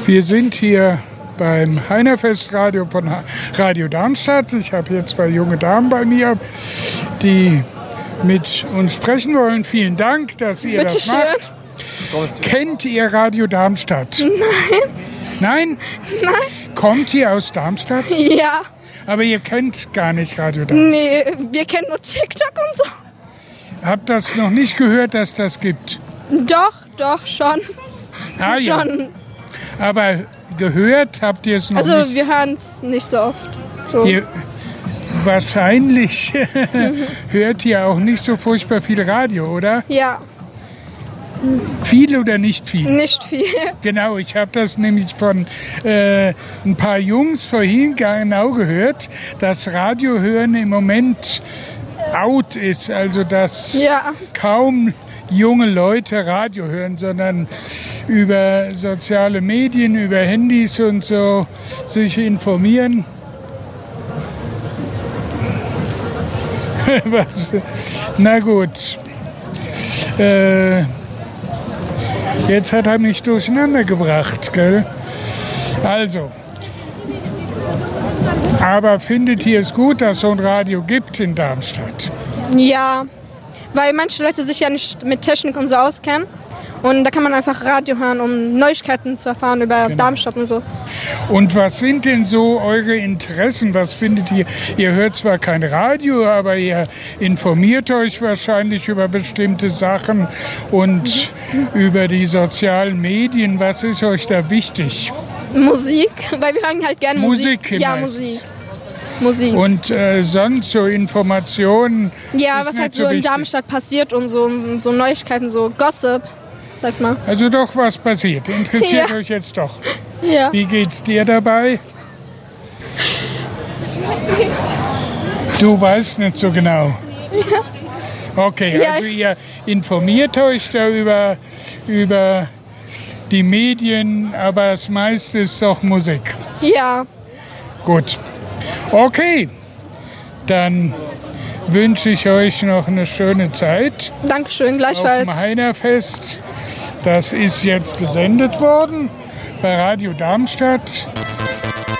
Wir sind hier beim Heinerfestradio von Radio Darmstadt. Ich habe hier 2 junge Damen bei mir, die mit uns sprechen wollen. Vielen Dank, dass ihr Bitte das schön. macht. Kennt ihr Radio Darmstadt? Nein. Nein? Nein. Kommt ihr aus Darmstadt? Ja. Aber ihr kennt gar nicht Radio Darmstadt. Nee, wir kennen nur TikTok und so. Habt das noch nicht gehört, dass das gibt? Doch, schon. Ah, ja. Schon. Aber gehört habt ihr es noch Also nicht? wir hören es nicht so oft. So. Ihr, wahrscheinlich hört ihr auch nicht so furchtbar viel Radio, oder? Ja, Viel oder nicht viel? nicht viel. Genau, ich habe das nämlich von ein paar Jungs vorhin genau gehört, dass Radiohören im Moment out ist. Also dass Ja, kaum junge Leute Radio hören, sondern über soziale Medien, über Handys und so sich informieren. Was? Na gut. Jetzt hat er mich durcheinander gebracht, gell? Also. Aber findet ihr es gut, dass es so ein Radio gibt in Darmstadt? ja. Weil manche Leute sich ja nicht mit Technik und so auskennen. Und da kann man einfach Radio hören, um Neuigkeiten zu erfahren über Darmstadt und so. Und was sind denn so eure Interessen? Was findet ihr? Ihr hört zwar kein Radio, aber ihr informiert euch wahrscheinlich über bestimmte Sachen und über die sozialen Medien. Was ist euch da wichtig? Musik, weil wir hören halt gerne Musik. Musik Ja, meistens. Musik. Und sonst so Informationen? Ja, ist was nicht halt so in wichtig. Darmstadt passiert und so Neuigkeiten, so Gossip, sag mal. Also doch was passiert. Interessiert Ja. euch jetzt doch. Ja. Wie geht's dir dabei? Ich weiß nicht. Du weißt nicht so genau. Okay, Ja. also ihr informiert euch da über die Medien, aber das meiste ist doch Musik. Ja, Gut. Okay, dann wünsche ich euch noch eine schöne Zeit Dankeschön, auf dem gleichfalls. Heinerfest. Das ist jetzt gesendet worden bei Radio Darmstadt.